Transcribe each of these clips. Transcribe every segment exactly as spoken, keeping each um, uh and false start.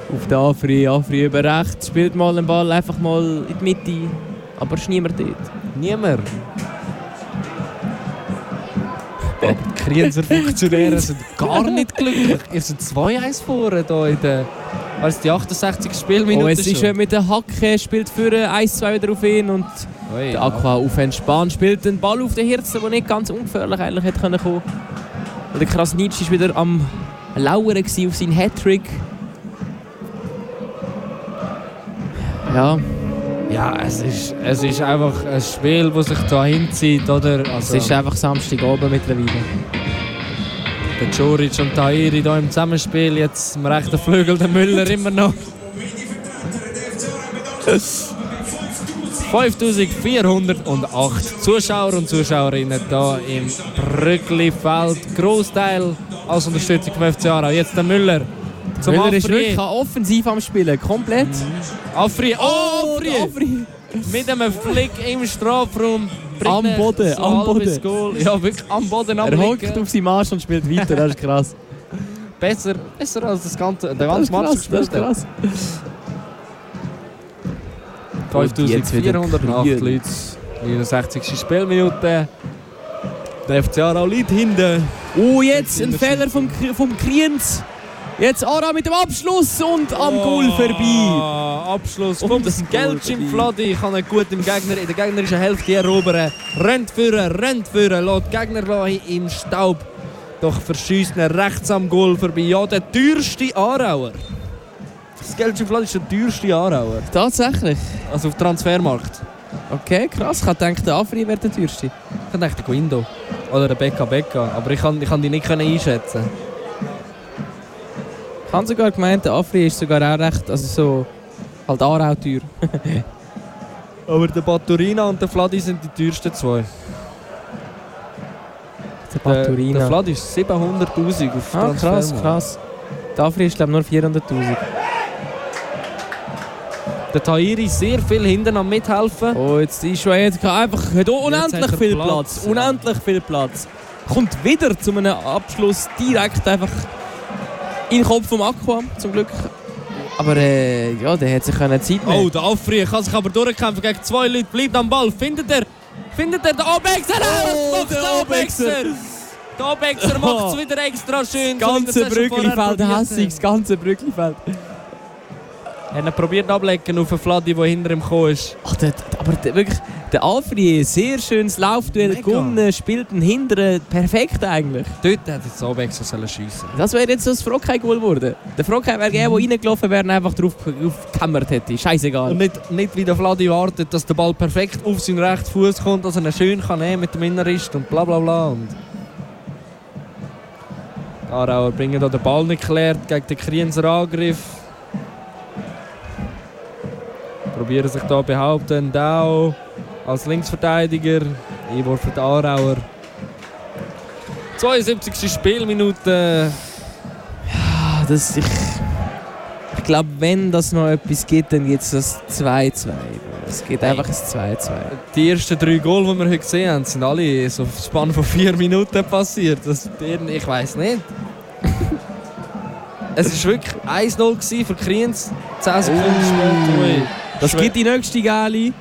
Auf den Afri, Afri über rechts, spielt mal den Ball einfach mal in die Mitte. Aber es ist niemand dort. Niemand. Aber die Krienser Funktionäre sind gar nicht glücklich. Ihr seid zwei eins vorne hier in der... Also die achtundsechzigste Spielminute. Oh, es ist schon mit der Hacke, spielt für eins zwei wieder auf ihn und Oi, der Aqua auf entspannt, spielt den Ball auf den Hirzen, der nicht ganz ungefährlich eigentlich hätte kommen können. Und der Krasnitsch war wieder am Lauern auf seinen Hattrick. Ja. Ja, es ist, es ist einfach ein Spiel, das sich da hinzieht, oder? Also, Es ist einfach Samstagabend mittlerweile. der Djuric und Tahiri hier im Zusammenspiel, jetzt am rechten Flügel der Müller immer noch. fünftausendvierhundertacht Zuschauer und Zuschauerinnen hier im Brücklifeld. Großteil als Unterstützung vom F C Aarau. Jetzt der Müller. Zum Müller ist Afri. wirklich offensiv am Spielen, komplett. Afri. Oh, Afri. Afri. Mit einem Flick im Strafraum. Am Boden, am Boden. Goal. Ja, wirklich am Boden. Am Er hockt auf seinem Marsch und spielt weiter, das ist krass. Besser, besser als das ganze, der Das ganze ist Match krass, das gespielt ist krass. fünftausendvierhundertacht Leute. neunundsechzigste Spielminute. Der F C Aarau liegt hinten. Oh, jetzt ein Fehler vom, vom Kriens. Jetzt Aarau mit dem Abschluss und am oh, Goal vorbei. Abschluss Und vom das Gelcin Vladi kann er gut im Gegner, in der gegnerischen Hälfte erobern. Rennt führen, rennt führen, lässt Gegner im Staub. Doch verschießt er rechts am Goal vorbei. Ja, der teuerste Aarauer. Das Gelcin Vladi ist der teuerste Aarauer. Tatsächlich? Also auf Transfermarkt. Okay, krass. Ich hätte gedacht, der Afri wäre der teuerste. Ich dachte, der Guindo. Oder der Becca Becca. Aber ich kann, ich kann die nicht einschätzen. Ich habe sogar gemeint, der Afri ist sogar auch recht, also so, halt Aarau teuer. Aber der Baturina und der Vladi sind die teuersten zwei. Der Der, Baturina. der Vladi ist siebenhunderttausend auf Ah, krass, Transfermarkt. krass. Der Afri ist glaube ich nur vierhunderttausend. Der Tahiri sehr viel hinten am Mithelfen. Oh, jetzt ist schon jetzt einfach hat unendlich hat er viel Platz, Platz. ja. Unendlich viel Platz. Kommt wieder zu einem Abschluss direkt einfach in den Kopf vom Aqua, zum Glück. Aber äh, ja, der hat sich keine Zeit mehr. Oh, der Afri kann sich aber durchkämpfen gegen zwei Leute. Bleibt am Ball. Findet er? Findet er den Obexer? Oh, Was macht der der Obexer? Der Obexer macht es wieder extra schön. Das ganze Brücklifeld hassig, das ganze Brücklifeld. Er hat probiert ablecken auf einen Vladi, der hinter ihm gekommen ist. Ach, der, aber der, wirklich, der Alfred, sehr schönes Laufduell Mega. gewonnen, spielt einen Hinteren perfekt eigentlich. Dort hätte jetzt Obexer schiessen sollen. Das wäre jetzt so das Frockheim-Goal geworden. Der Frockheim wäre der, der reingelaufen wäre und einfach drauf aufgekämmert hätte. Scheißegal. Und nicht, nicht wie der Vladi wartet, dass der Ball perfekt auf seinen rechten Fuß kommt, dass er ihn schön kann nehmen mit dem Innerist und bla bla bla. Und die Aarauer bringen da den Ball nicht geklärt gegen den Krienser Angriff. Probieren sich da behaupten. Dau als Linksverteidiger. Einwurf für die Aarauer. zweiundsiebzigste Spielminute. Ah, das, ich ich glaube, wenn das noch etwas gibt, dann gibt es das zwei zwei. Es gibt einfach ein zwei zwei. Die ersten drei Goal, die wir heute gesehen haben, sind alle so auf Spanne von vier Minuten passiert. Das, ich weiß nicht. Es war wirklich eins null für Kriens. zehn Sekunden später. Das gibt die nächste Gali.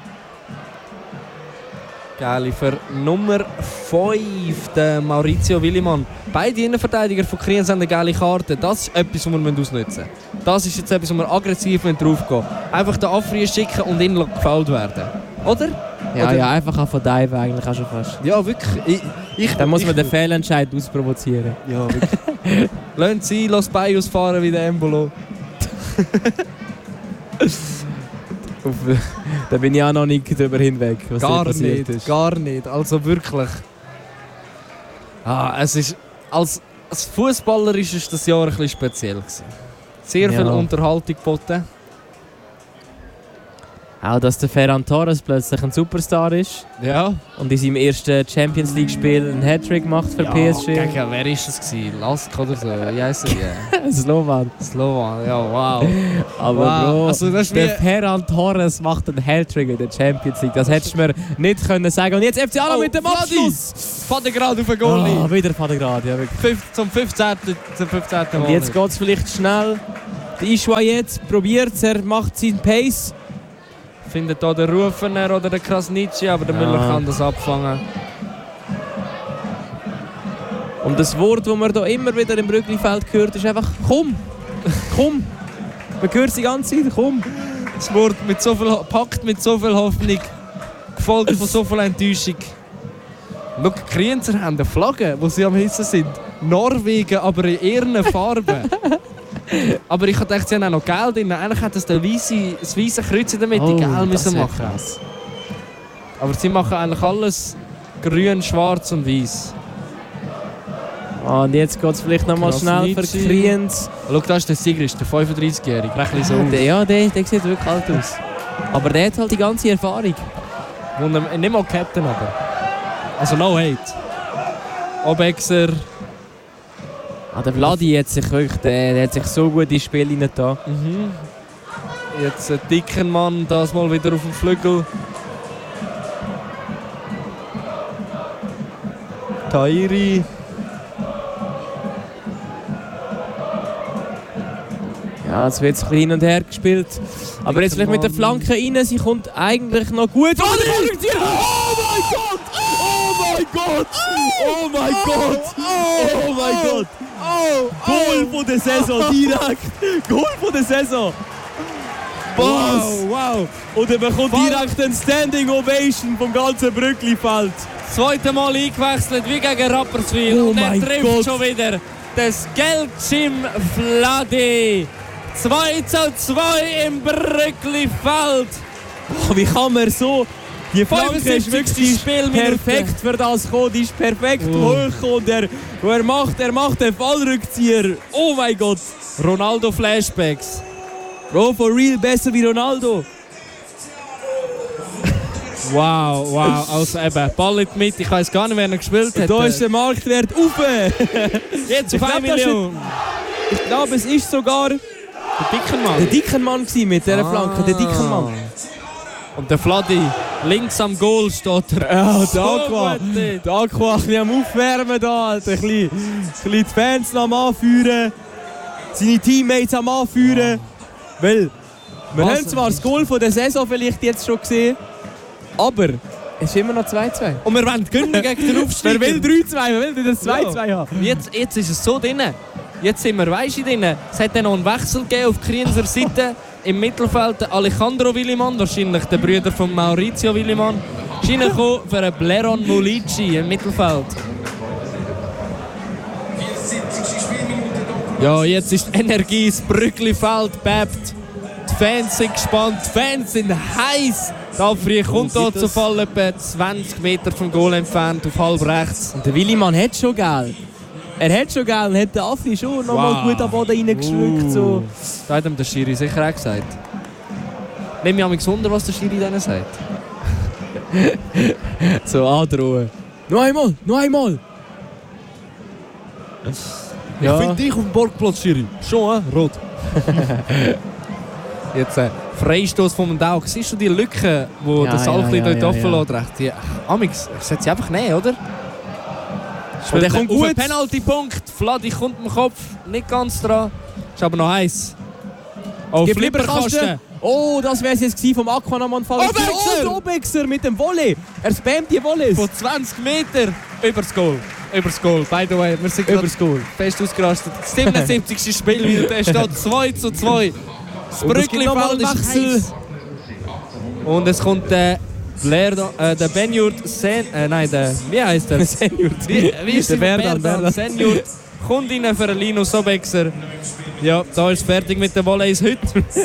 Gali für Nummer fünf, der Maurizio Willimann. Beide Innenverteidiger von Kriens haben eine geile Karte. Das ist etwas, was wir ausnutzen müssen. Das ist jetzt etwas, wo wir aggressiv draufgehen. Einfach den Afri schicken und ihn gefoult werden. Oder? Ja, Oder? ja, einfach auf Dive eigentlich auch schon fast. Ja, wirklich. Ich, ich, Dann muss man ich, den Fehlentscheid ausprovozieren. Ja, wirklich. Lasst sie, lasst bei ausfahren wie der Embolo. Auf, da bin ich auch noch nicht drüber hinweg, was Gar da passiert nicht, ist. gar nicht. Also wirklich. Ah, es ist, als, als Fußballer ist es das Jahr ein bisschen speziell gewesen. Sehr Ja. viel Unterhaltung geboten. Auch, dass der Ferran Torres plötzlich ein Superstar ist Ja. und in seinem ersten Champions League Spiel einen Hattrick macht für ja, P S G. Gegen, wer war das gewesen? Lask oder so? Wie heisst er? Slovan. Slovan, ja, wow. Aber Wow. Bro, Also, das ist der wie- Ferran Torres macht einen Hattrick in der Champions League. Das hättest du mir nicht können sagen. Und jetzt F C Aarau Oh, mit dem Vladi! Abschluss. Vater gerade auf den Goalie. Ah, wieder Vatergrad, ja wirklich. Fünf, zum fünfzehnten Zum fünfzehnten Und Mal. jetzt geht es vielleicht schnell. Der Ishwa jetzt probiert es, er macht seinen Pace. Findet hier den Rufener oder den Krasnitschi, aber der Ja. Müller kann das abfangen. Und das Wort, das man hier immer wieder im Brücklifeld hört, ist einfach «Komm! Komm!» Man hört es die ganze Zeit «Komm!» Das Wort mit so viel, packt mit so viel Hoffnung, gefolgt von so viel Enttäuschung. Schau, die Krienzer haben eine Flagge, wo sie am Hissen sind. Norwegen, aber in ihren Farben. Aber ich dachte, sie haben auch noch Geld drin. Eigentlich hätte das der weisse, das weisse Kreuz in der Mitte Oh, Geld das müssen wär machen. krass. Aber sie machen eigentlich alles grün, schwarz und weiß. Ah, und jetzt geht es vielleicht noch mal schnell für Krasnitschi. Kriens. Schau, da ist der Sigrist, der fünfunddreißigjährige. Ein bisschen so. Der, ja, der, der sieht wirklich alt aus. Aber der hat halt die ganze Erfahrung. Und er- nicht mal Captain, aber. Also no hate. Obexer. Ah, der Vladi hat sich wirklich, der, der hat sich so gut ins Spiel reingetan. Mhm. Jetzt ein dicker Mann, das mal wieder auf dem Flügel. Tairi. Ja, jetzt wird es ein bisschen hin und her gespielt. Aber jetzt vielleicht mit der Flanke rein, sie kommt eigentlich noch gut. Oh, der Rückzieher! Oh mein Gott! Oh mein Gott! Oh mein Gott! Oh mein Gott! Goal von der Saison, direkt! Goal von der Saison! Was? Wow, wow. Und er bekommt Voll. direkt eine Standing Ovation vom ganzen Brücklifeld. Zweite Mal eingewechselt wie gegen Rapperswil. Oh und er mein trifft Gott. schon wieder das Gelcim Vladi. zwei zu zwei im Brücklifeld. Oh, wie kann man so... Die Flanke ist fünfundsiebzigste wirklich Spielminute. perfekt für das gekommen. Die ist perfekt Oh. hoch und er, und er, macht, er macht den Fallrückzieher. Oh mein Gott. Ronaldo Flashbacks. Bro, for real besser wie Ronaldo. Wow, wow. Also eben, Ball in die Mitte. Ich weiß gar nicht, wer er gespielt hat. Da ist der Marktwert rauf. Jetzt Ich auf glaub, eine das ist- Million. Ich glaube, es ist sogar der Der dicker Mann. Dickermann gewesen mit dieser Ah. Flanke. Der Dickermann. Und der Vladi, links am Goal steht er. Ja, So der Aqua. gut dort. Der Aqua ein bisschen am Aufwärmen da. Alter. Ein bisschen, ein bisschen die Fans noch am Anführen. Seine Teammates am Anführen. Weil, wir Was? haben zwar das Goal von der Saison vielleicht jetzt schon gesehen, aber es ist immer noch zwei zwei. Und wir wollen gewinnen gegen den Aufstieg. Wer will drei zwei? Wer will das zwei zwei haben? Jetzt, jetzt ist es so drin. Jetzt sind wir weisst drin. Es hat dann noch einen Wechsel gegeben auf Krienser Seite. Im Mittelfeld der Alejandro Willimann, wahrscheinlich der Bruder von Maurizio Willimann. Ist reingekommen für einen Bleron Mulici im Mittelfeld. Ja, jetzt ist die Energie, das Brücklifeld bebt. Die Fans sind gespannt, die Fans sind heiß. Da früh kommt Oh, hier gibt zu es? Fall etwa zwanzig Meter vom Goal entfernt, auf halb rechts. Und der Willimann hat schon Geld. Er hat schon Geld und hat den Afri schon noch mal Wow. gut am Boden reingeschrückt. So. Da hat ihm der Schiri sicher auch gesagt. Nimm mich an mich Wunder, was der Schiri denen sagt. so androhen. Noch einmal, noch einmal. Ja. Ich finde dich auf dem Borgplatz, Schiri. Schon, äh? Rot. Jetzt äh, Freistoß vom Daug. Siehst du die Lücke, wo Ja, der Salchli ja, ja, dort ja, offen ja. lässt? Recht. Die, Amix, setzt sie einfach nehmen, oder? Und der kommt auf gut. einen Penalty-Punkt. Vladi kommt am Kopf, nicht ganz dran. Ist aber noch heiß. Oh, Gib Flipperkasten. Flipperkasten. Oh, das wäre es jetzt gewesen vom Aqua nochmal ein Fall. Obexer! Oh, der Obexer mit dem Volley. Er spammt die Volleys. Von zwanzig Meter übers Goal. Übers Goal, by the way. Wir sind gerade Übers Goal. fest ausgerastet. Das siebenundsiebzigste Spiel wieder. Es steht zwei zu zwei. Das Und es gibt noch mal Brücklifeld einen ist Wechsel. heiß. Und es kommt der Blair, äh, der Benjurt Sen... Äh, nein, der... Wie heißt der? Senjurt. Wie, wie ist Der der Berdan, Berdan? Berdan. Senjurt kommt rein für einen Linus Obexer. Ja, da ist fertig mit den Volleys heute.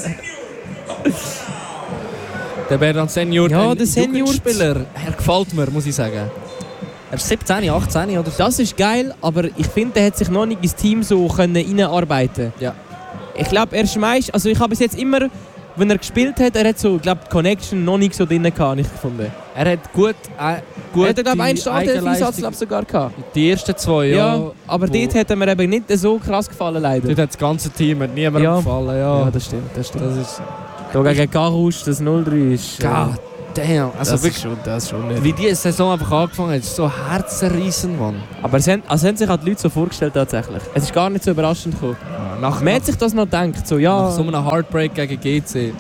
Der Berdan Senjurt, Ja, ein der Senjurt. Jugendspieler. Er gefällt mir, muss ich sagen. Er ist siebzehn, achtzehn oder so. Das ist geil, aber ich finde, er hat sich noch nicht ins Team so können reinarbeiten. Ja. Ich glaube, er schmeißt. Also ich habe bis jetzt immer, wenn er gespielt hat, er hat so, glaube die Connection noch nicht so drin gehabt, habe ich gefunden. Er hat gut, äh, gut Er hat, glaube einen Startelf-Einsatz glaub, sogar gehabt. Die ersten zwei, ja. Ja, aber Wo- dort hat er mir eben nicht so krass gefallen, leider. Dort hat das ganze Team hat niemandem Ja. gefallen, ja. Ja, das stimmt, das stimmt. Das ist... Da gegen Karusch, das null drei ist... äh, Gott, damn. Also das, wirklich, ist schon, das ist schon nicht. wie die Saison einfach angefangen hat, ist so herzenreissend, Mann. Aber es haben, also haben sich auch die Leute so vorgestellt tatsächlich. Es ist gar nicht so überraschend gekommen. Ja, nach, Man hat sich das noch gedacht, so ja. nach so einem Heartbreak gegen G C.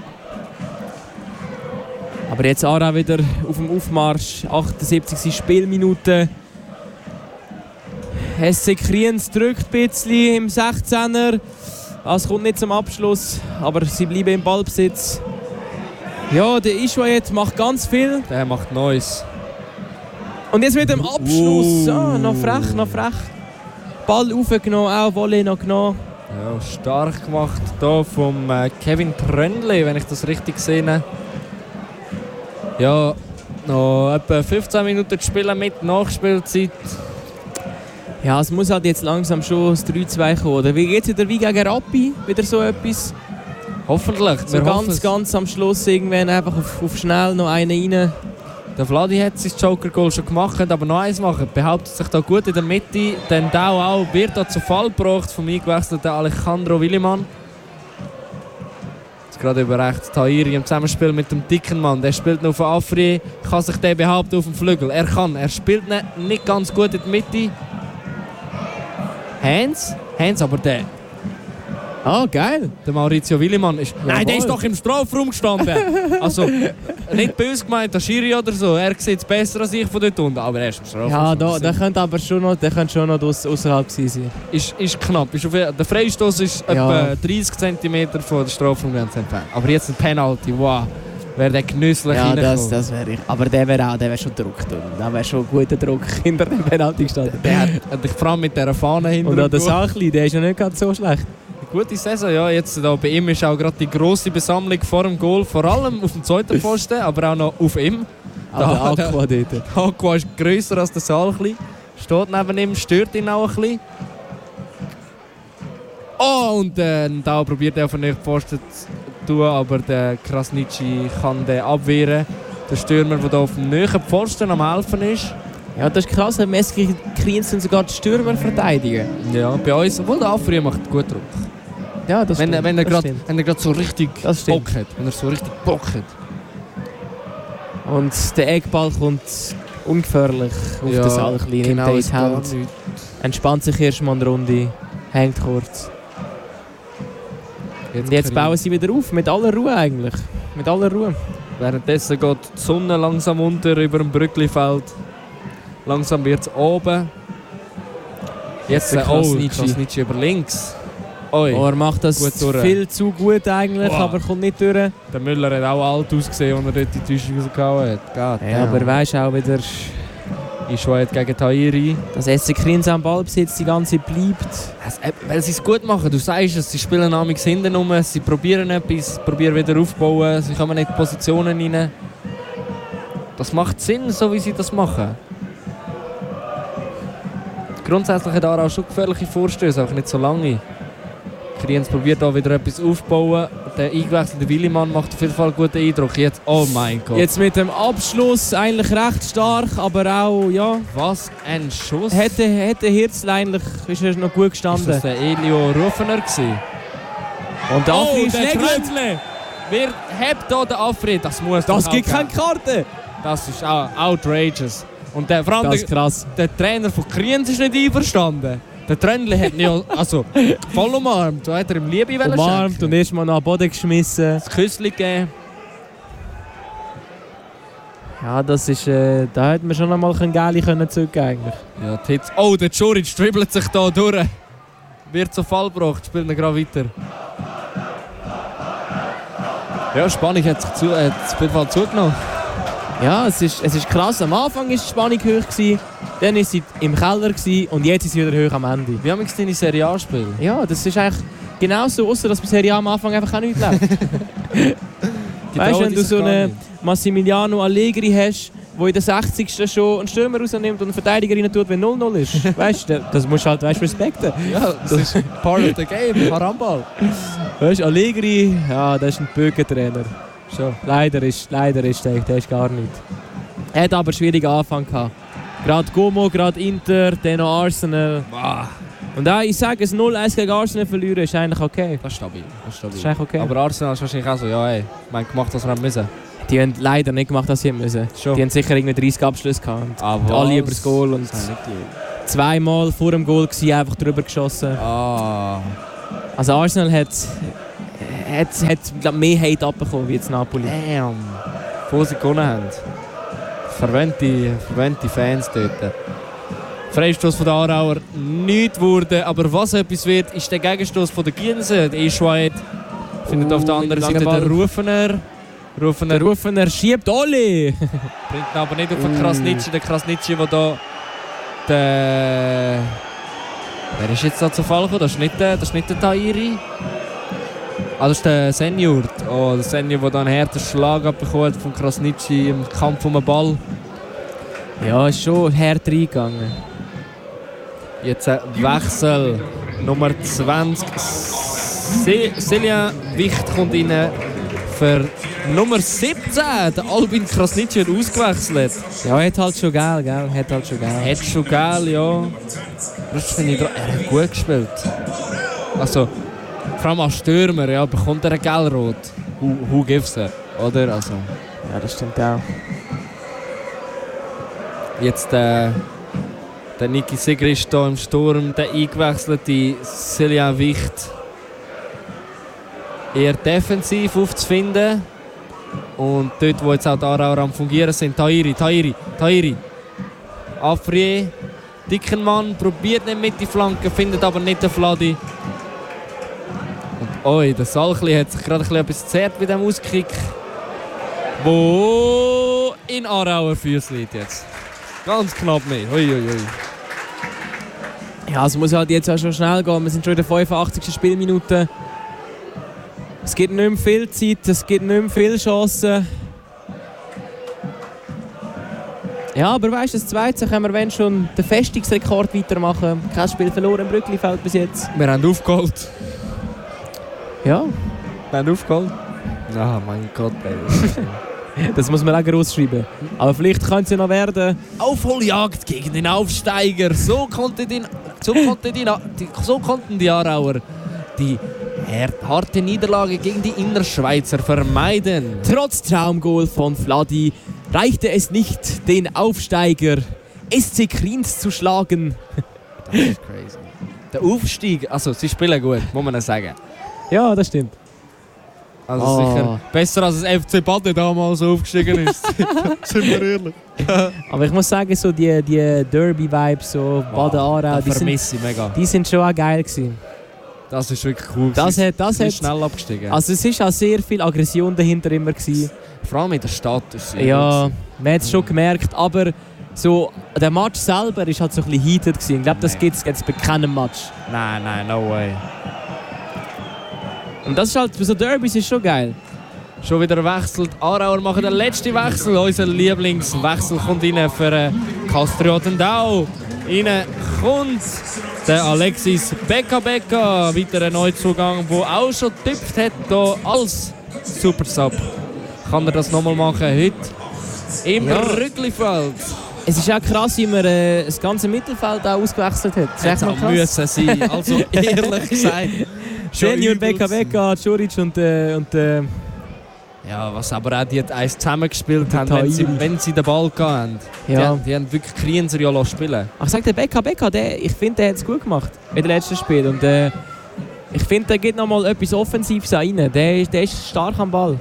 Aber jetzt auch wieder auf dem Aufmarsch, achtundsiebzigste Spielminute. S C Kriens drückt ein bisschen im sechzehner. Es kommt nicht zum Abschluss, aber sie bleiben im Ballbesitz. Ja, der Ishwaet macht ganz viel. Der macht Neues. Und jetzt mit dem Abschluss. Uh. Ah, noch frech, noch frech. Ball aufgenommen, auch Volley noch genommen. Ja, stark gemacht hier vom äh, Kevin Tröndli, wenn ich das richtig sehe. Ja, noch etwa fünfzehn Minuten zu spielen mit Nachspielzeit. Ja, es muss halt jetzt langsam schon das drei zwei kommen. Oder wie geht es wieder wie gegen Rappi? Wieder so etwas? Hoffentlich. So wir ganz, hoffen's. ganz am Schluss irgendwann einfach auf, auf schnell noch einen rein. Der Vladi hat sein Joker-Goal schon gemacht, aber noch eins machen. Behauptet sich da gut in der Mitte. Dann Dau auch wird da zu Fall gebracht vom eingewechselten Alejandro Willimann. Jetzt gerade über rechts Tahiri im Zusammenspiel mit dem dicken Mann. Der spielt noch auf Afri, kann sich der behaupten auf dem Flügel. Er kann, er spielt nicht ganz gut in der Mitte. Hans, Hans aber der. Ah, geil. Der Maurizio Willimann ist... Jawohl. Nein, der ist doch im Strafraum gestanden. Also, nicht böse gemeint, der Schiri oder so. Er sieht es besser als ich von dort unten, aber er ist im Strafraum. Ja, da, der könnte aber schon noch, der könnte schon noch außerhalb sein. Ist, ist knapp. Ist auf, der Freistoß ist Ja. etwa dreißig Zentimeter von der Strafraumgrenze entfernt. Aber jetzt ein Penalty, wow. Wäre der genüsslich Ja, reingekommen. das, das wäre ich. Aber der wäre auch, der wäre schon Druck drin. Da wäre schon ein guter Druck hinter dem Penalty gestanden. Der hat, hat dich vor allem mit dieser Fahne hinter Und auch der dem Sachli, der ist ja nicht gerade so schlecht. Gute Saison, ja. Jetzt da bei ihm ist auch gerade die grosse Besammlung vor dem Goal. Vor allem auf dem zweiten Pfosten, aber auch noch auf ihm. Aber der Aqua dort. Der Aqua ist grösser als der Saalchli. Steht neben ihm, stört ihn auch ein bisschen. Oh, und äh, da probiert er auf den nächsten Pfosten zu tun, aber der Krasnitschi kann den abwehren. Der Stürmer, der hier auf dem nächsten Pfosten am helfen ist. Ja, das ist krass, im S C Kriens sind sogar die Stürmer verteidigen. Ja, bei uns, obwohl der Afri macht gut Druck. Ja, das Wenn, stimmt. wenn er das gerade stimmt. wenn er gerade so richtig Das stimmt. Bock hat. Wenn er so richtig Bock hat. Und der Eckball kommt ungefährlich auf den Saalchli. Genau, Nimmt ist den in die gar Hand. nicht. Entspannt sich erst mal eine Runde. Hängt kurz. Und jetzt bauen sie wieder auf, mit aller Ruhe eigentlich. Mit aller Ruhe. Währenddessen geht die Sonne langsam unter über dem Brücklifeld. Langsam wird es oben. Jetzt Der äh, oh, Krasnitschi. Krasnitschi über links. Oi. Oh, er macht das Gut durch. viel zu gut eigentlich, Wow. aber kommt nicht durch. Der Müller hat auch alt ausgesehen, als er dort die Täuschung rausgehauen hat. God Ja, aber weisst auch wieder, Ishwaet gegen Tahiri. dass S C Kriens am Ballbesitz die ganze Zeit bleibt. Es- äh, Weil sie es gut machen, du sagst es, sie spielen amigs hinten rum, sie probieren etwas, probieren wieder aufbauen, sie kommen nicht in Positionen rein. Das macht Sinn, so wie sie das machen. Grundsätzlich hat Aarau schon gefährliche Vorstöße, auch nicht so lange. Kriens probiert da wieder etwas aufzubauen. Der eingewechselte Willimann macht auf jeden Fall einen guten Eindruck. Jetzt, oh mein Gott. Jetzt mit dem Abschluss eigentlich recht stark, aber auch, ja, Was ein Schuss. hätte, hätte Hirzel eigentlich, ist er noch gut Ist gestanden. das der Elio Rufener gewesen? Und der Afri ist der nicht gut. Tröndle. Wer hebt hier den Afri? Das muss Das doch gibt auch keine geben. Karte. Das ist auch outrageous. Und der, vor allem Das ist der, krass. der Trainer von Kriens ist nicht einverstanden. Der Tröndle hat ihn ja also, voll umarmt. Da hat er ihm Liebe wollen Umarmt schenken. und erstmal nach den Boden geschmissen. Das Küssli gegeben. Ja, das ist, äh, da hätte man schon einmal ein Geli können zurückgeben eigentlich. Ja, die Hits. Oh, der Juric dribbelt sich da durch. Wird zu Fall gebracht, spielt ihn gerade weiter. Ja, Spannung hat sich zu, äh, auf jeden Fall zugenommen. Ja, es ist, es ist krass. Am Anfang war die Spannung hoch, gewesen, dann war sie im Keller gewesen, und jetzt ist sie wieder hoch am Ende. Wie haben wir deine Serie A-Spiel? Ja, das ist eigentlich genauso, außer dass bei Serie A am Anfang einfach auch nichts läuft. Weißt du, wenn du so einen Massimiliano Allegri hast, der in der sechzigsten schon einen Stürmer rausnimmt und einen Verteidiger rein tut, wenn null null ist. Weißt du, das musst du halt weißt, respekten. Ja, das ist part of the game, Harambal. Weißt du, Allegri, ja, das ist ein Bögentrainer. Schon. Leider ist, leider ist der, der ist gar nicht. Er hat aber einen schwierigen Anfang gehabt. Gerade Como, gerade Inter, dann noch Arsenal. Wow. Und auch, ich sage, ein null eins gegen Arsenal verlieren ist eigentlich okay. Das ist stabil. Das ist stabil. Das ist eigentlich okay. Aber Arsenal ist wahrscheinlich auch so, ja ey, wir haben gemacht, was wir haben müssen. Die haben leider nicht gemacht, was sie müssen. Schon. Die haben sicher irgendwie dreißig Abschlüsse gehabt. Ah, Und alle über das Goal. Und Das zweimal vor dem Goal gewesen, einfach drüber geschossen. Ah. Also Arsenal hat, hat, hat glaub, mehr Hate abbekommen wie jetzt Napoli. Damn. Bevor sie gewonnen haben. Verwöhnte, verwöhnte Fans dort. Freistoß von den Aarauer nichts wurde, aber was etwas wird, ist der Gegenstoß von der Giense. Der Ischwaed findet Oh, auf der anderen lange Seite Ball. den Rufener. Rufener Der Rufener schiebt alle! bringt ihn aber nicht auf den Krasnitschi. Der Krasnitschi, der da... Der... Wer ist jetzt da zu Fall gekommen? Das ist nicht der, das ist nicht der Tahiri. Ah, das ist der Senior. Oh, der Senior, der da einen harten Schlag abbekommen von Krasnitschi im Kampf um den Ball. Ja, ist schon hart reingegangen. Jetzt ein Wechsel. Nummer zwanzig. Selja Wicht kommt rein für Nummer siebzehn. Der Albin Krasnitschi hat ausgewechselt. Ja, er hat halt schon geil, gell? Hat halt schon geil. Hat schon geil, ja. Das finde ich, er hat gut gespielt. Also, vor allem als Stürmer, ja, bekommt er ein Gelrot. Who, who gives er, oder? Also, Ja, das stimmt auch. jetzt äh, der Niki Sigrist hier im Sturm, der eingewechselte Selja Wicht. Eher defensiv aufzufinden. Und dort, wo jetzt auch die Aarauer am Fungieren sind, Tahiri, Tahiri, Tahiri. Afrier, dicken Mann, probiert nicht mit die Flanke, findet aber nicht den Fladi. Und oi, der Salchli hat sich gerade ein etwas gezerrt bei diesem Auskick. Wo in Aarauer Füße liegt jetzt. Ganz knapp mehr. Ui, ui, ui. Ja, es muss halt jetzt auch schon schnell gehen. Wir sind schon in der fünfundachtzigsten Spielminute. Es gibt nicht mehr viel Zeit, es gibt nicht mehr viele Chancen. Ja, aber weißt du, das Zweite können wir wenn schon den Festungsrekord weitermachen. Kein Spiel verloren im Brücklifeld bis jetzt. Wir haben aufgeholt. Ja, Wir haben aufgeholt. Ah, mein Gott, ey. das muss man auch groß schreiben. Aber vielleicht könnte es ja noch werden. Aufholjagd gegen den Aufsteiger. So, konnte den, so, konnte die, die, so konnten die Aarauer die harte Niederlage gegen die Innerschweizer vermeiden. Trotz Traumgoal von Vladi reichte es nicht, den Aufsteiger S C Kriens zu schlagen. Das ist crazy. Der Aufstieg, also sie spielen gut, muss man sagen. Ja, das stimmt. Also Oh. sicher besser als das F C Baden damals aufgestiegen ist. Sind wir ehrlich. Aber ich muss sagen, so die, die Derby-Vibes, so Baden-Aarau, Das die sind, vermisse ich mega. die sind schon auch geil gewesen. Das ist wirklich cool. Das Sie hat, das sind hat, schnell abgestiegen. also es ist auch sehr viel Aggression dahinter immer gewesen. Vor allem in der Stadt ist sie Ja, man hat es schon gemerkt, aber so, der Match selber ist halt so ein bisschen heated gewesen. Ich glaube, das Nee. gibt es jetzt bei keinem Match. Nein, nein, no way. Und das ist halt, bei so Derbys ist schon geil. Schon wieder wechselt. Aarauer machen den letzten Wechsel. Unser Lieblingswechsel kommt rein für äh, Castriottendau. Rein kommt der Alexis Becca Becca. Weiterer Neuzugang, der auch schon getüpft hat hier als Supersub. Kann er das nochmal machen heute im Ja. Rücklifeld. Es ist auch krass, wie man äh, das ganze Mittelfeld auch ausgewechselt hat. Das ist echt Hätte mal auch krass. müssen sein. Also ehrlich gesagt. Senior, Becca Becca, Djuric und, äh, und äh, Ja, was aber auch die eins zusammengespielt Der haben, wenn sie, Tahiri. wenn sie den Ball gehabt haben. Die, ja. haben- die haben wirklich Krienzer ja lassen spielen. Ach, sagt der Becca Becca, der, ich finde, der hat es gut gemacht in den letzten Spiel. Und äh, ich finde, der gibt noch mal etwas Offensives rein. Der, ist- der ist stark am Ball.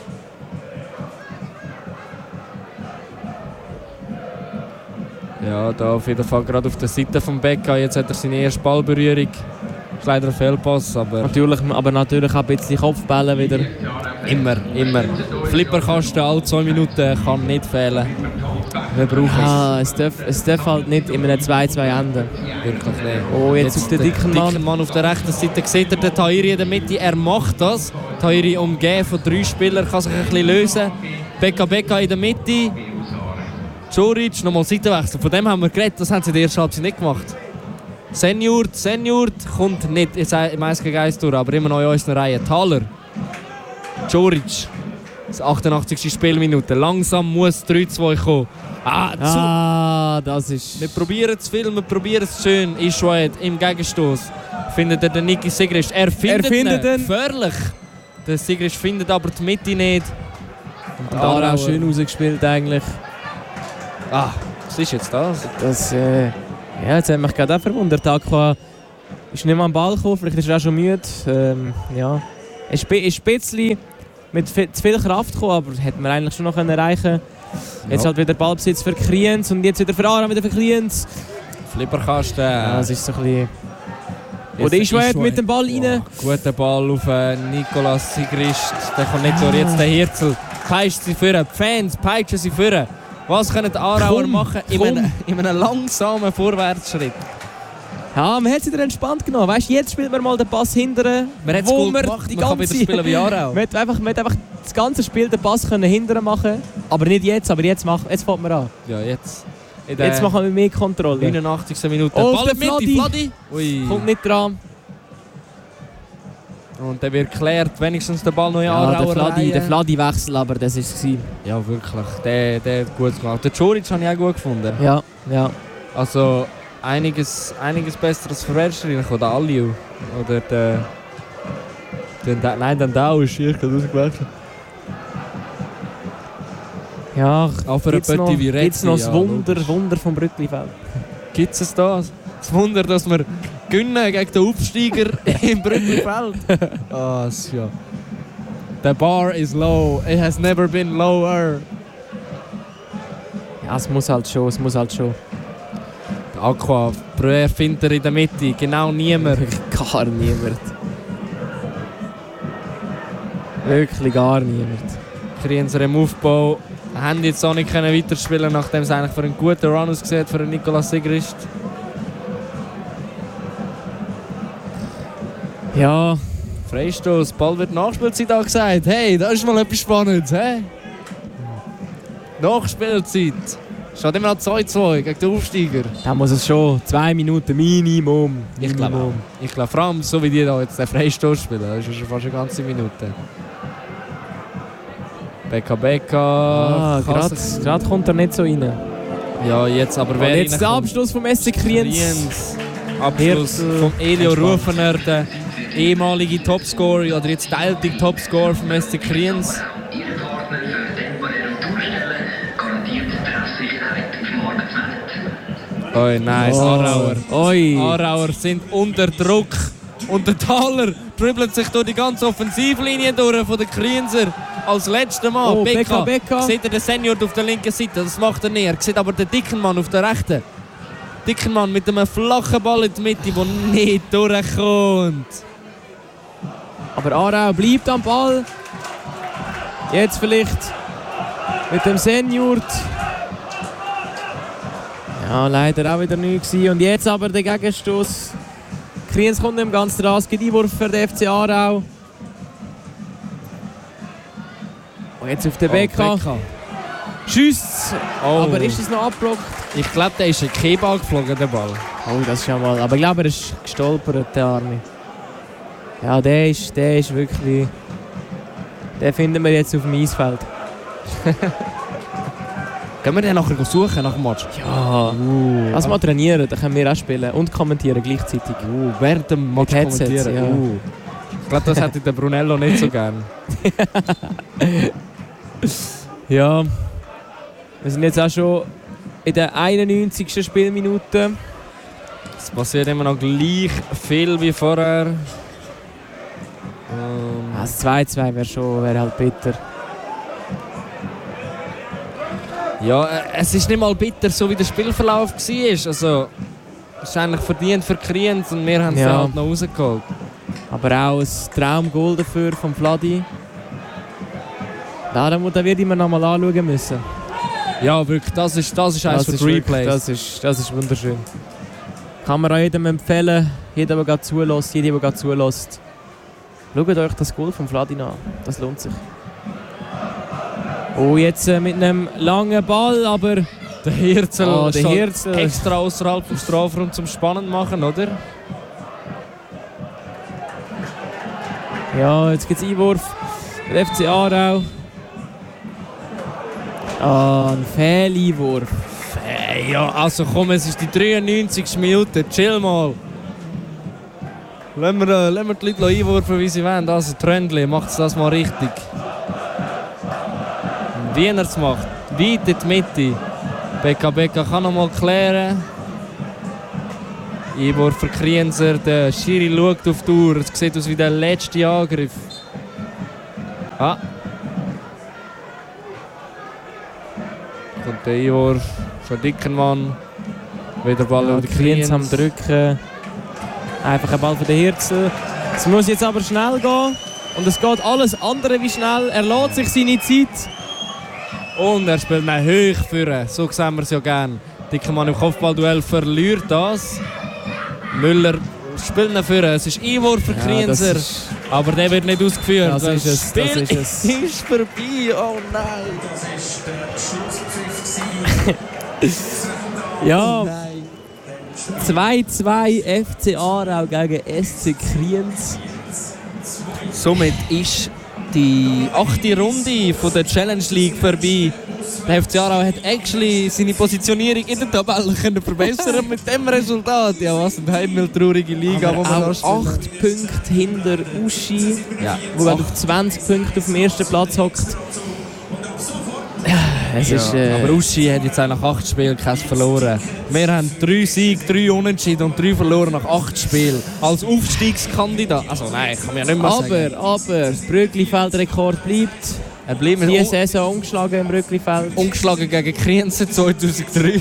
Ja, da auf jeden Fall gerade auf der Seite vom Becca. Jetzt hat er seine erste Ballberührung. Ist leider ein Fehlpass, aber Natürlich, aber natürlich auch ein bisschen Kopfbälle wieder. immer, immer. Flipperkasten alle zwei Minuten kann nicht fehlen. Wir brauchen Ah, es darf, es darf halt nicht in einem zwei zwei enden. es wirklich nicht. Oh, jetzt, auf den dicken Mann. dicken Mann auf der rechten Seite. Seht ihr den Tahiri in der Mitte? Er macht das. Tahiri umgeben von drei Spielern, kann sich ein bisschen lösen. Becca Becca in der Mitte. Djuric, nochmal Seitenwechsel. Von dem haben wir geredet, das haben sie in der ersten Halbzeit nicht gemacht. Senior, Senior kommt nicht im eins gegen eins durch, aber immer noch in unserer Reihe. Thaler. Djuric. Das achtundachtzigste Spielminute. Langsam muss drei zwei kommen. Ah, zu. Ah, das ist... Wir probieren es viel, wir probieren es schön. Ischwaed im Gegenstoß. Findet er den Niki Sigrist. Er findet, Er findet ihn. ihn. Gefährlich. Der Sigrist findet aber die Mitte nicht. Und Aarau schön rausgespielt eigentlich. Ah, was ist jetzt das? Das, äh, ja, jetzt hat mich gerade auch verwundert. Aqua ist nicht mehr am Ball gekommen, vielleicht ist er auch schon müde. Ähm, ja. Er ist ein bisschen mit zu viel Kraft gekommen, aber hätte man eigentlich schon noch erreichen können. Jetzt ja. Halt wieder Ballbesitz für Kriens und jetzt wieder für Aarau, wieder für Kriens. Flipperkasten. Ja, das ist so ein bisschen... Und der Ischweit mit dem Ball rein. Oh, guter Ball auf äh, Nicolas Sigrist. Der kommt nicht so. Jetzt der Hirzel. Peitscht sie führen. Die Fans peitschen sie führen. Was können die Aarauer komm, machen in einem, in einem langsamen Vorwärtsschritt? Ja, man hat es wieder entspannt genommen. Weißt, jetzt spielt man mal den Pass hinterher. Man hat es gut gemacht. Die man ganze, kann wieder spielen wie Aarau. Man hat einfach, man hat einfach das ganze Spiel den Pass können hinterher machen. Aber nicht jetzt, aber jetzt, machen, jetzt fängt man an. Ja, jetzt. Jetzt machen wir mehr Kontrolle. neunundachtzigste Minute. Oh, Ball mit die Fladi. Kommt nicht dran. Und dann wird geklärt, wenigstens der Ball noch in ja, Aarauer der Fladi, der Fladi-Wechsel, aber das war es. Ja, wirklich. Der, der hat gut gemacht. Der Djuric habe ich auch gut gefunden. Ja, ja. Also einiges, einiges besseres Verwerster oder der Aliu. Oder der... der nein, der Dau ist hier gerade rausgewechselt. Ja, gibt es noch, gibt's noch das ja, Wunder, Wunder vom Brücklifeld? Gibt es das? Das Wunder, dass wir gewinnen gegen den Aufsteiger im Brücklifeld? Ah, oh, ja. The bar is low. It has never been lower. Ja, es muss halt schon, es muss halt schon. Aqua, Breuer findet er in der Mitte, genau niemand. Gar niemand. Wirklich gar niemand. Krienser im Aufbau. Haben jetzt auch nicht weiterspielen, nachdem es eigentlich für einen guten Run ausgesehen hat für den Nicolas Sigrist. Ja. Freistoß, Ball wird Nachspielzeit angesagt. Hey, das ist mal etwas Spannendes. Hey? Nachspielzeit. Steht immer noch zwei zwei gegen den Aufsteiger. Da muss es schon zwei Minuten Minimum. Ich glaube Ich glaube, vor allem so wie die da jetzt den Freistoß spielen, das ist ja schon fast eine ganze Minute. Beka Beka. Ah, gerade kommt er nicht so rein. Ja, jetzt aber wer jetzt der Abschluss vom S C Kriens. Abschluss von Elio Rufener, der ehemalige Topscorer oder jetzt teilte Topscorer vom S C Kriens. Oh nice, oh. Aarauer. Oi. Aarauer sind unter Druck. Und der Thaler dribbelt sich durch die ganze Offensivlinie durch von den Krienser. Als letzter Mal. Oh, Beka. Beka. Sieht er den Senior auf der linken Seite, das macht er nicht. Er sieht aber den dicken Mann auf der rechten. Dicken Mann mit einem flachen Ball in die Mitte, der nicht durchkommt. Aber Aarau bleibt am Ball. Jetzt vielleicht mit dem Senior. Ja, leider auch wieder nichts gewesen. Und jetzt aber der Gegenstoß. Kriens kommt nicht ganz dran. Es gibt Einwurf für den F C Aarau. Und jetzt auf den Beka. Oh, Beka. Schüsst. Oh. Aber ist es noch abgeblockt? Ich glaube, der ist ein Kehlball geflogen, der Ball. Oh, das ist ja mal. Aber ich glaube, er ist gestolpert, der Arme. Ja, der ist, der ist wirklich... Den finden wir jetzt auf dem Eisfeld. Können wir den nachher suchen, nach dem Match? Ja. Uh, Lass mal trainieren, dann können wir auch spielen und kommentieren gleichzeitig. Uh, während dem Match Headset, kommentieren? Ja. Uh. Ich glaube, das hätte der Brunello nicht so gern. Ja. Wir sind jetzt auch schon in der einundneunzigsten Spielminute. Es passiert immer noch gleich viel wie vorher. Um. Das zwei zwei wäre schon wär halt bitter. Ja, es ist nicht mal bitter, so wie der Spielverlauf war. Also, es ist eigentlich verdient für Kriens und wir haben es ja. halt noch rausgeholt. Aber auch ein Traumgoal dafür vom Fladi. Da, da wird immer noch mal anschauen müssen. Ja, wirklich, das ist, das ist eines von den Replays. Das ist, das ist wunderschön. Kann man auch jedem empfehlen, jeder, der gerade zulässt, jeder, der gerade zulässt. Schaut euch das Goal vom Fladi an, das lohnt sich. Oh, jetzt äh, mit einem langen Ball, aber der Hirzel oh, der Hirzel. extra außerhalb vom Strafraum zum Spannend machen, oder? Ja, jetzt gibt es Einwurf. Der F C Aarau. Ah, ein Fehleinwurf. Hey, ja, also komm, es ist die dreiundneunzigste Minute, chill mal. Lassen wir, äh, lassen wir die Leute einwurfen, wie sie wollen. Also Tröndli, macht das mal richtig. Wie er es macht. Weit in die Mitte. Beka Beka kann noch mal klären. Einwurf für Krienzer. Der Schiri schaut auf die Uhr. Es sieht aus wie der letzte Angriff. Ah. Kommt der Einwurf für Dickenmann. Wieder Ball Ja, auf die die Kriens am Kriens. Drücken. Einfach ein Ball für den Hirzel. Es muss jetzt aber schnell gehen. Und es geht alles andere wie schnell. Er lässt sich seine Zeit. Und er spielt ihn hoch führen. So sehen wir es ja gerne. Dickenmann im Kopfballduell verliert das. Müller spielt ihn führen. Es ist Einwurf für Krienzer. Ja, ist, aber der wird nicht ausgeführt. Das ist es, das Spiel ist es. ist vorbei. Oh nein. ja. zwei zwei F C Aarau gegen S C Kriens. Somit ist die achte Runde von der Challenge League vorbei. Der F C Aarau hat actually seine Positionierung in der Tabelle können verbessern mit dem Resultat. Ja, was eine himmeltraurige Liga, Aber wo man auch acht Punkte hinter Uschi, ja, wo auf zwanzig Punkte auf dem ersten Platz hockt. Es ja, ist, äh, aber Uschi hat jetzt auch nach acht Spielen keins verloren. Wir haben drei Siege, drei Unentschieden und drei verloren nach acht Spielen. Als Aufstiegskandidat. Also nein, kann man ja nicht mehr sagen. aber, aber, das Brügglifeld-Rekord bleibt. Er bleibt Diese un- Saison ungeschlagen im Brügglifeld. ungeschlagen gegen Krienzen zweitausenddrei.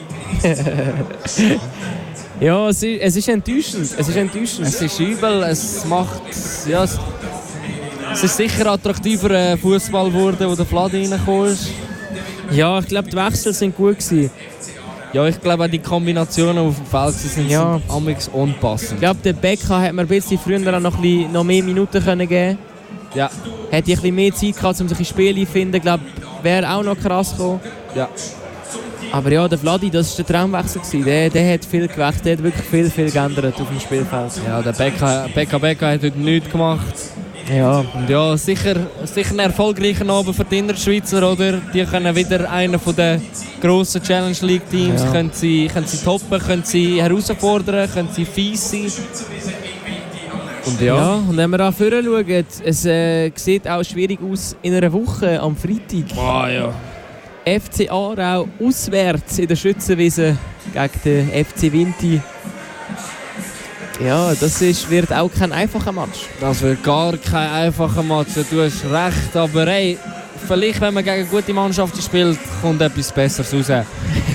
Ja, es ist, es ist enttäuschend. Es ist enttäuschend. Es ist übel, es macht... Ja, es, es ist sicher attraktiver Fußball geworden, wo der Vlad reingekommen ist. Ja, ich glaube, die Wechsel sind gut gewesen. Ja, ich glaube auch die Kombinationen auf dem Feld sind, Ja. sind amigs unpassend. Ich glaube, der Becker hat mir ein bisschen früher noch, ein bisschen, noch mehr Minuten können geben. Ja, Hätte ich ein bisschen mehr Zeit gehabt, um sich in Spiele zu finden. Ich glaube, wäre auch noch krass gekommen. ja. Aber ja, der Vladi, das war der Traumwechsel gewesen. Der, der hat viel gewechselt, der hat wirklich viel, viel geändert auf dem Spielfeld. Ja, der Beka Beka Beka hat heute nichts gemacht. Ja, Und ja, sicher, sicher ein erfolgreicher Abend für die Innerschweizer, oder? Die können wieder einen von den grossen Challenge League Teams, Ja. können sie, können sie toppen, können sie herausfordern, können sie fies sein. Und ja. ja, und wenn wir da vorne schauen, es äh, sieht auch schwierig aus in einer Woche am Freitag. oh, ja. F C Aarau auswärts in der Schützenwiese gegen den F C Vinti. Ja, das ist, wird auch kein einfacher Match. Das wird gar kein einfacher Match, du hast recht, aber hey, vielleicht wenn man gegen gute Mannschaften spielt, kommt etwas Besseres raus.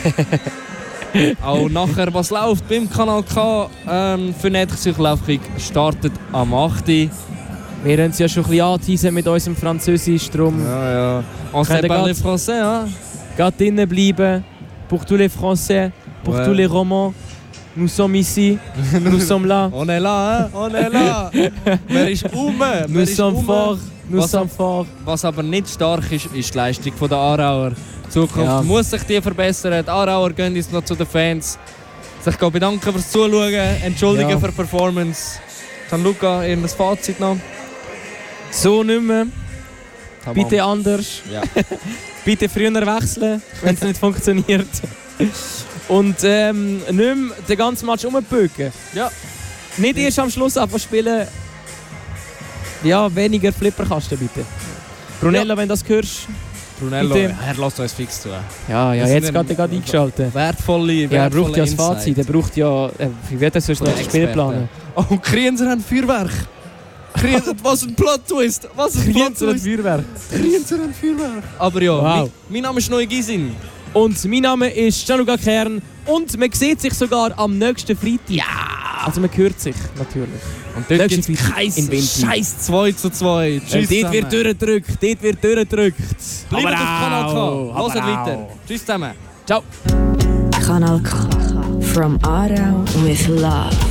Auch nachher, was läuft beim Kanal K, ähm, für Netz-Laufkrieg startet am acht Uhr. Wir haben es ja schon ein bisschen angeteasert mit unserem Französisch, darum Ja, ja. On Könnt sait ihr parler ganz- français, hein? geht drinnen bleiben. Pour tous les Français, pour Ouais. tous les Romans. Nous sommes ici, nous sommes là. On est là, hein? On est là! Wer ist um? Wer Nous ist sommes um? forts, nous Was- sommes forts. Was aber nicht stark ist, ist die Leistung der Aarauer. Die Zukunft Ja. muss sich die verbessern. Die Aarauer gehen jetzt noch zu den Fans. Sich bedanken fürs Zuschauen, entschuldigen Ja. für die Performance. Gianluca, ihr Fazit noch? So nicht mehr. Tamam. Bitte anders. Ja. Bitte früher wechseln, wenn es nicht funktioniert. Und ähm, nicht mehr den ganzen Match rumbögen. Ja. Nicht erst am Schluss anfangen spielen. Ja, weniger Flipperkasten bitte. Brunello, wenn du das hörst. Brunello, Bitte. er lässt uns fix zu. Ja, ja, Das jetzt sind geht er gerade eingeschaltet. Wertvolle, Ja, er wertvolle braucht ja das Insight. Fazit. Er braucht ja... Äh, wie wird das sonst noch das Spiel planen? Oh, und Krienzer haben Feuerwerk. Krienzer, was ein Plot-Twist. Was ein Krienzer und Plot-Twist. Feuerwerk. Krienzer haben Feuerwerk. Aber ja, Wow. mein, mein Name ist Noe Gisin. Und mein Name ist Gianluca Kern. Und man sieht sich sogar am nächsten Freitag. Ja! Also man hört sich natürlich. Und dort Nächsten gibt es Freitag kein in Vinti. Scheiß zwei zu zwei. Weil Tschüss dort wird zusammen. durchgedrückt. Dort wird durchgedrückt. Bleibt auf Kanal K. Aber Hört auch. weiter. Tschüss zusammen. Ciao. Kanal K. From Aarau with love.